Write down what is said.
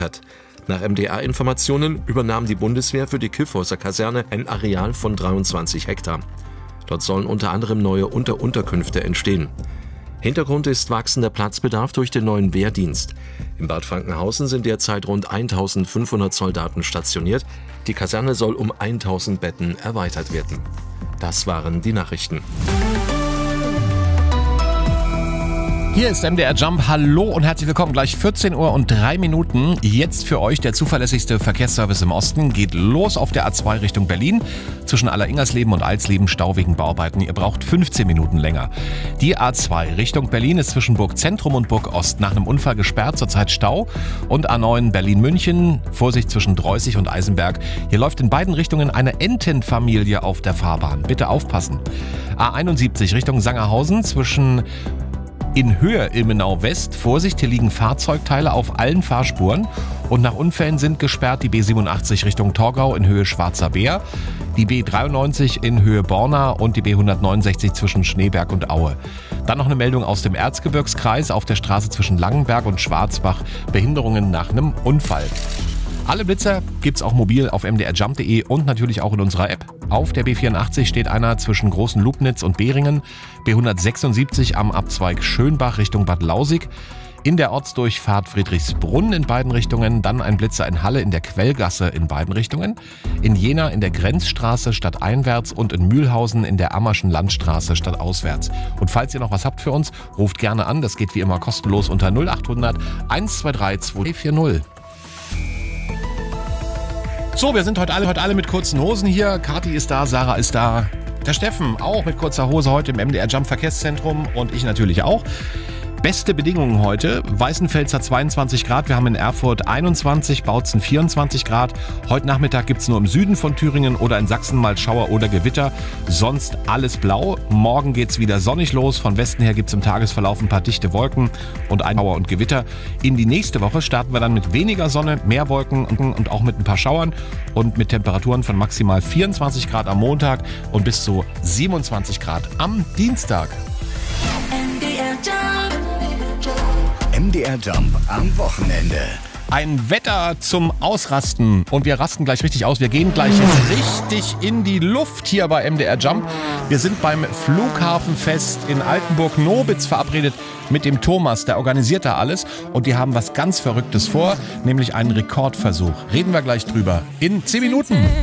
Nach MDR-Informationen übernahm die Bundeswehr für die Kyffhäuser Kaserne ein Areal von 23 Hektar. Dort sollen unter anderem neue Unterkünfte entstehen. Hintergrund ist wachsender Platzbedarf durch den neuen Wehrdienst. In Bad Frankenhausen sind derzeit rund 1500 Soldaten stationiert. Die Kaserne soll um 1000 Betten erweitert werden. Das waren die Nachrichten. Hier ist MDR Jump. Hallo und herzlich willkommen. Gleich 14 Uhr und 3 Minuten. Jetzt für euch der zuverlässigste Verkehrsservice im Osten. Geht los auf der A2 Richtung Berlin. Zwischen Alleringers-Leben und Alsleben Stau wegen Bauarbeiten. Ihr braucht 15 Minuten länger. Die A2 Richtung Berlin ist zwischen Burg Zentrum und Burg Ost nach einem Unfall gesperrt. Zurzeit Stau. Und A9 Berlin-München. Vorsicht zwischen Dreußig und Eisenberg. Hier läuft in beiden Richtungen eine Entenfamilie auf der Fahrbahn. Bitte aufpassen. A71 Richtung Sangerhausen zwischen in Höhe Ilmenau West. Vorsicht, hier liegen Fahrzeugteile auf allen Fahrspuren. Und nach Unfällen sind gesperrt die B87 Richtung Torgau in Höhe Schwarzer Bär, die B93 in Höhe Borna und die B169 zwischen Schneeberg und Aue. Dann noch eine Meldung aus dem Erzgebirgskreis auf der Straße zwischen Langenberg und Schwarzbach. Behinderungen nach einem Unfall. Alle Blitzer gibt's auch mobil auf mdrjump.de und natürlich auch in unserer App. Auf der B84 steht einer zwischen Großen Lubnitz und Beringen, B176 am Abzweig Schönbach Richtung Bad Lausig, in der Ortsdurchfahrt Friedrichsbrunn in beiden Richtungen, dann ein Blitzer in Halle in der Quellgasse in beiden Richtungen, in Jena in der Grenzstraße stadteinwärts und in Mühlhausen in der Ammerschen Landstraße stadtauswärts. Und falls ihr noch was habt für uns, ruft gerne an, das geht wie immer kostenlos unter 0800 123 240. So, wir sind heute alle mit kurzen Hosen hier. Kathi ist da, Sarah ist da. Der Steffen auch mit kurzer Hose heute im MDR Jump Verkehrszentrum und ich natürlich auch. Beste Bedingungen heute. Weißenfels hat 22 Grad, wir haben in Erfurt 21, Bautzen 24 Grad. Heute Nachmittag gibt es nur im Süden von Thüringen oder in Sachsen mal Schauer oder Gewitter. Sonst alles blau. Morgen geht es wieder sonnig los. Von Westen her gibt es im Tagesverlauf ein paar dichte Wolken und ein Schauer und Gewitter. In die nächste Woche starten wir dann mit weniger Sonne, mehr Wolken und auch mit ein paar Schauern und mit Temperaturen von maximal 24 Grad am Montag und bis zu 27 Grad am Dienstag. MDR Jump am Wochenende. Ein Wetter zum Ausrasten und wir rasten gleich richtig aus. Wir gehen gleich richtig in die Luft hier bei MDR Jump. Wir sind beim Flughafenfest in Altenburg-Nobitz verabredet mit dem Thomas, der organisiert da alles und die haben was ganz Verrücktes vor, nämlich einen Rekordversuch. Reden wir gleich drüber in 10 Minuten.